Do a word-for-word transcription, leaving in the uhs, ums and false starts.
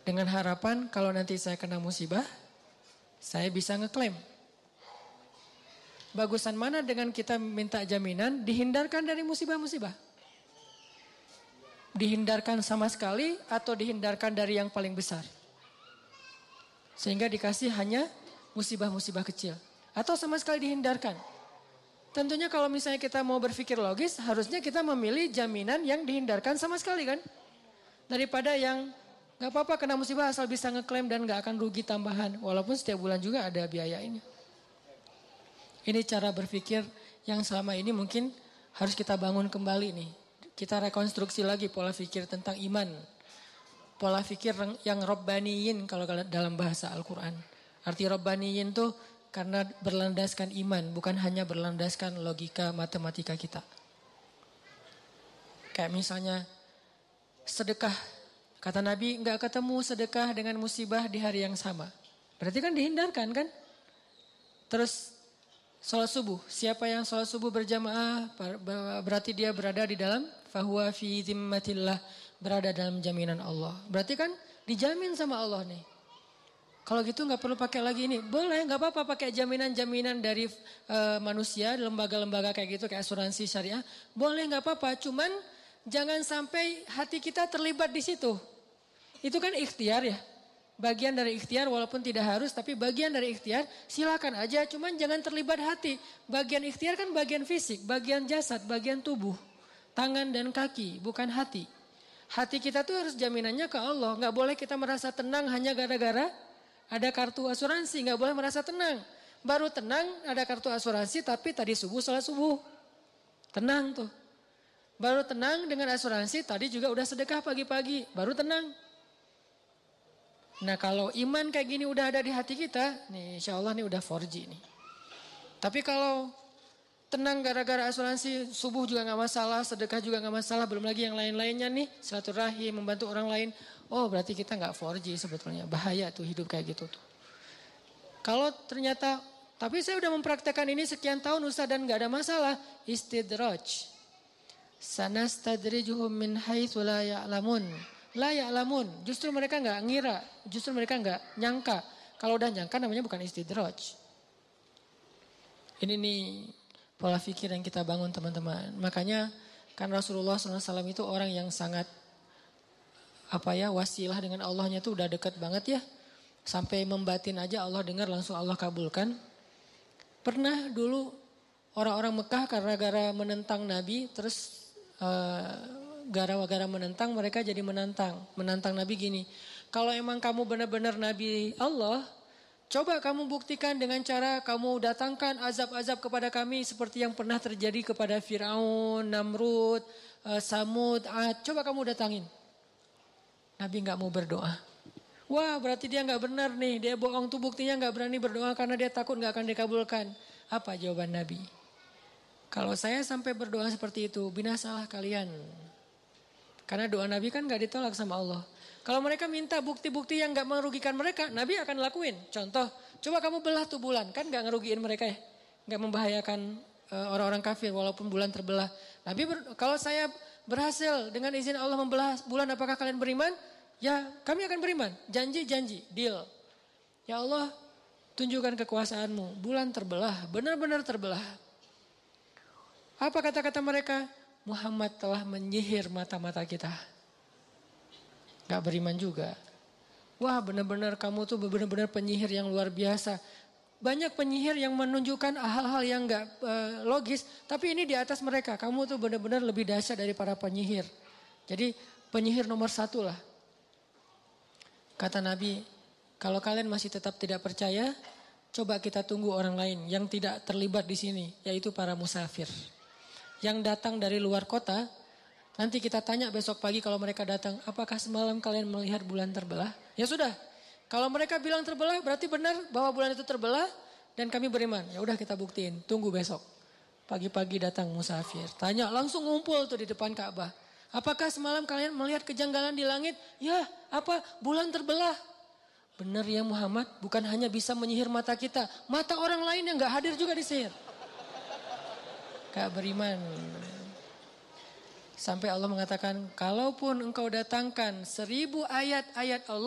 Dengan harapan kalau nanti saya kena musibah, saya bisa ngeklaim. Bagusan mana dengan kita minta jaminan dihindarkan dari musibah-musibah? Dihindarkan sama sekali atau dihindarkan dari yang paling besar? Sehingga dikasih hanya musibah-musibah kecil. Atau sama sekali dihindarkan. Tentunya kalau misalnya kita mau berpikir logis, harusnya kita memilih jaminan yang dihindarkan sama sekali kan? Daripada yang gak apa-apa kena musibah asal bisa ngeklaim dan gak akan rugi tambahan. Walaupun setiap bulan juga ada biaya ini. Ini cara berpikir yang selama ini mungkin harus kita bangun kembali nih. Kita rekonstruksi lagi pola pikir tentang iman. Pola pikir yang Rabbaniyin kalau dalam bahasa Al-Quran. Arti Rabbaniyin tuh karena berlandaskan iman, bukan hanya berlandaskan logika matematika kita. Kayak misalnya sedekah. Kata Nabi, enggak ketemu sedekah dengan musibah di hari yang sama. Berarti kan dihindarkan kan? Terus sholat subuh. Siapa yang sholat subuh berjamaah, berarti dia berada di dalam fahuwa fi zimmatillah, berada dalam jaminan Allah. Berarti kan dijamin sama Allah nih. Kalau gitu enggak perlu pakai lagi ini. Boleh, enggak apa-apa pakai jaminan-jaminan dari uh, manusia, lembaga-lembaga kayak gitu, kayak asuransi syariah. Boleh, enggak apa-apa. Cuman jangan sampai hati kita terlibat di situ. Itu kan ikhtiar ya. Bagian dari ikhtiar walaupun tidak harus, tapi bagian dari ikhtiar silakan aja. Cuman jangan terlibat hati. Bagian ikhtiar kan bagian fisik, bagian jasad, bagian tubuh. Tangan dan kaki, bukan hati. Hati kita tuh harus jaminannya ke Allah. Gak boleh kita merasa tenang hanya gara-gara ada kartu asuransi. Gak boleh merasa tenang. Baru tenang ada kartu asuransi tapi tadi subuh sholat subuh. Tenang tuh. Baru tenang dengan asuransi tadi juga udah sedekah pagi-pagi. Baru tenang. Nah kalau iman kayak gini udah ada di hati kita, nih insya Allah nih udah empat G nih. Tapi kalau tenang gara-gara asuransi, subuh juga gak masalah, sedekah juga gak masalah, belum lagi yang lain-lainnya nih, silaturahim, membantu orang lain. Oh berarti kita gak empat G sebetulnya, bahaya tuh hidup kayak gitu tuh. Kalau ternyata, tapi saya udah mempraktekkan ini sekian tahun Ustaz dan gak ada masalah, istidraj. Sanastadrijuhum min haitsu la ya'lamun. La ya'lamun, justru mereka enggak ngira, justru mereka enggak nyangka. Kalau udah nyangka namanya bukan istidraj. Ini nih pola pikir yang kita bangun teman-teman. Makanya kan Rasulullah shallallahu alaihi wasallam itu orang yang sangat apa ya wasilah dengan Allahnya tuh udah dekat banget ya. Sampai membatin aja Allah dengar langsung Allah kabulkan. Pernah dulu orang-orang Mekah gara-gara menentang Nabi terus uh, gara-gara menentang mereka jadi menantang. Menantang Nabi gini. Kalau emang kamu benar-benar Nabi Allah, coba kamu buktikan dengan cara kamu datangkan azab-azab kepada kami seperti yang pernah terjadi kepada Fir'aun, Namrud, Samud, Ad. Coba kamu datangin. Nabi gak mau berdoa. Wah berarti dia gak benar nih. Dia bohong tuh buktinya gak berani berdoa karena dia takut gak akan dikabulkan. Apa jawaban Nabi? Kalau saya sampai berdoa seperti itu, binasalah kalian. Karena doa Nabi kan gak ditolak sama Allah. Kalau mereka minta bukti-bukti yang gak merugikan mereka, Nabi akan lakuin. Contoh, coba kamu belah tuh bulan. Kan gak ngerugiin mereka ya. Gak membahayakan uh, orang-orang kafir walaupun bulan terbelah. Nabi ber, kalau saya berhasil dengan izin Allah membelah bulan, apakah kalian beriman? Ya kami akan beriman. Janji-janji, deal. Ya Allah, tunjukkan kekuasaanmu. Bulan terbelah, benar-benar terbelah. Apa kata-kata mereka? Muhammad telah menyihir mata-mata kita. Gak beriman juga. Wah benar-benar kamu tuh benar-benar penyihir yang luar biasa. Banyak penyihir yang menunjukkan hal-hal yang gak uh, logis. Tapi ini di atas mereka. Kamu tuh benar-benar lebih dahsyat dari para penyihir. Jadi penyihir nomor satu lah. Kata Nabi, kalau kalian masih tetap tidak percaya, coba kita tunggu orang lain yang tidak terlibat di sini. Yaitu para musafir. Yang datang dari luar kota, nanti kita tanya besok pagi kalau mereka datang, apakah semalam kalian melihat bulan terbelah? Ya sudah, kalau mereka bilang terbelah berarti benar bahwa bulan itu terbelah dan kami beriman. Ya udah kita buktiin, tunggu besok. Pagi-pagi datang musafir, tanya langsung ngumpul tuh di depan Ka'bah. Apakah semalam kalian melihat kejanggalan di langit? Ya, apa? Bulan terbelah. Benar ya Muhammad, bukan hanya bisa menyihir mata kita, mata orang lain yang gak hadir juga disihir. Gak beriman. Sampai Allah mengatakan, kalaupun engkau datangkan seribu ayat-ayat Allah,